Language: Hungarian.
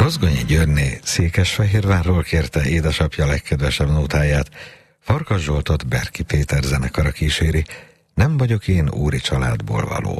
Rozgonyi Györné Székesfehérvárról kérte édesapja legkedvesebb nótáját. Farkas Zsoltot Berki Péter zenekara kíséri. Nem vagyok én úri családból való.